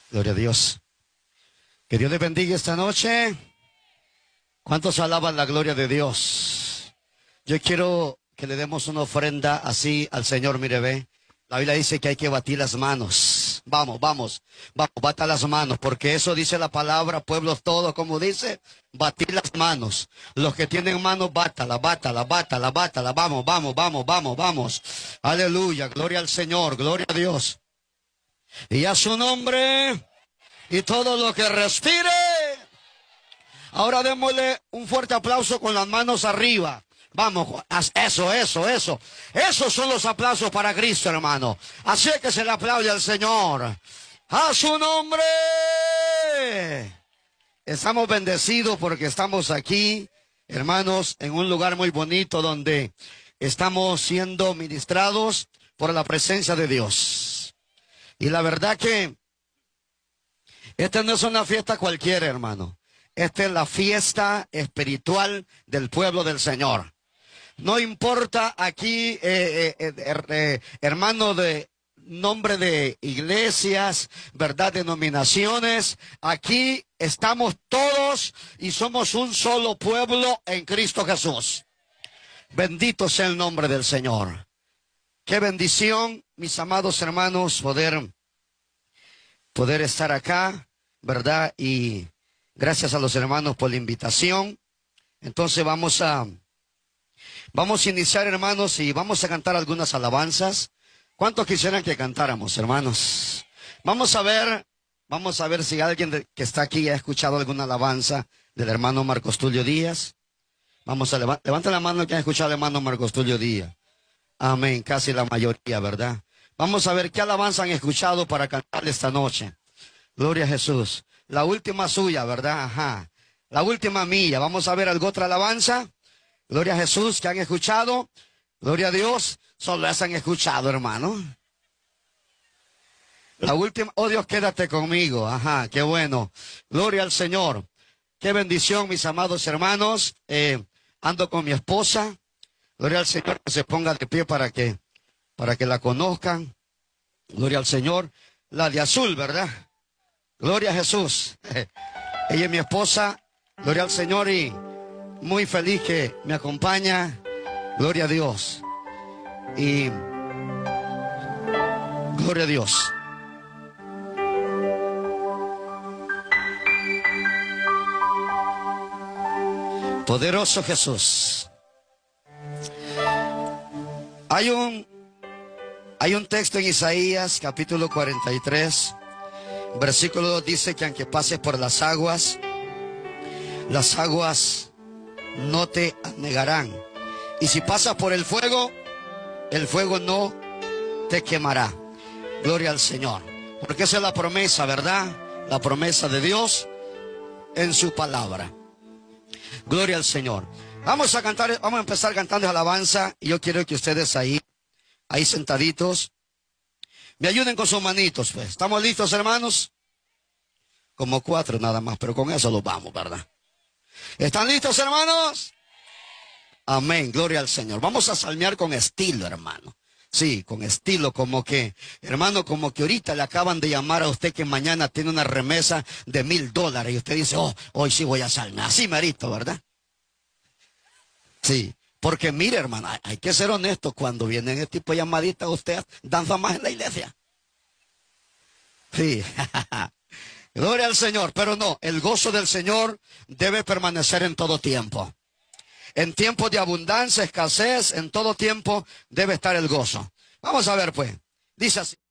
Gloria a Dios. Que Dios les bendiga esta noche. ¿Cuántos alaban la gloria de Dios? Yo quiero que le demos una ofrenda así al Señor. Mire, ve. La Biblia dice que hay que batir las manos. Vamos, bata las manos, porque eso dice la palabra, pueblos todos, como dice, batir las manos. Los que tienen manos, bátala, vamos. Aleluya, gloria al Señor, gloria a Dios. Y a su nombre, y todo lo que respire. Ahora démosle un fuerte aplauso con las manos arriba. Vamos, eso. Esos son los aplausos para Cristo, hermano. Así es que se le aplaude al Señor. A su nombre. Estamos bendecidos porque estamos aquí, hermanos, en un lugar muy bonito donde estamos siendo ministrados por la presencia de Dios. Y la verdad que esta no es una fiesta cualquiera, hermano. Esta es la fiesta espiritual del pueblo del Señor. No importa aquí, hermano, de nombre de iglesias, verdad, denominaciones. Aquí estamos todos y somos un solo pueblo en Cristo Jesús. Bendito sea el nombre del Señor. Qué bendición, mis amados hermanos, poder estar acá, verdad, y gracias a los hermanos por la invitación. Entonces vamos a iniciar, hermanos, y vamos a cantar algunas alabanzas. ¿Cuántos quisieran que cantáramos, hermanos? Vamos a ver si alguien que está aquí ha escuchado alguna alabanza del hermano Marcos Tulio Díaz. Vamos a levanten la mano que han escuchado al hermano Marcos Tulio Díaz. Amén, casi la mayoría, ¿verdad? Vamos a ver qué alabanza han escuchado para cantar esta noche. Gloria a Jesús. La última suya, ¿verdad? Ajá. La última mía. Vamos a ver alguna otra alabanza. Gloria a Jesús, que han escuchado. Gloria a Dios. Solo las han escuchado, hermano. La última. Oh Dios, quédate conmigo. Ajá, qué bueno. Gloria al Señor. Qué bendición, mis amados hermanos. Ando con mi esposa. Gloria al Señor, que se ponga de pie para que la conozcan. Gloria al Señor. La de azul, ¿verdad? Gloria a Jesús. Ella es mi esposa. Gloria al Señor y muy feliz que me acompaña. Gloria a Dios. Y gloria a Dios. Poderoso Jesús. Hay un texto en Isaías capítulo 43, versículo 2, dice que aunque pases por las aguas no te anegarán. Y si pasas por el fuego no te quemará. Gloria al Señor. Porque esa es la promesa, ¿verdad? La promesa de Dios en su palabra. Gloria al Señor. Vamos a empezar cantando alabanza. Y yo quiero que ustedes ahí sentaditos, me ayuden con sus manitos, pues. ¿Estamos listos, hermanos? Como 4 nada más, pero con eso los vamos, ¿verdad? ¿Están listos, hermanos? Amén, gloria al Señor. Vamos a salmear con estilo, hermano. Sí, con estilo, como que, hermano, como que ahorita le acaban de llamar a usted que mañana tiene una remesa de $1,000 y usted dice, oh, hoy sí voy a salmear. Así merito, ¿verdad? Sí, porque mire, hermano, hay que ser honesto. Cuando vienen este tipo de llamaditas, usted danza más en la iglesia. Sí, gloria al Señor, pero no, el gozo del Señor debe permanecer en todo tiempo. En tiempos de abundancia, escasez, en todo tiempo debe estar el gozo. Vamos a ver, pues. Dice así.